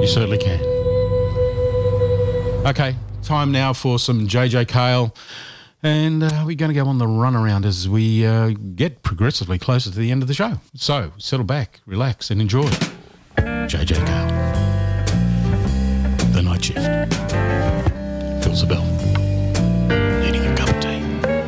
You certainly can. Okay, time now for some JJ Cale. And we're going to go on the run around as we get progressively closer to the end of the show. So settle back, relax, and enjoy. JJ Cale. The Night Shift. Fills the bell.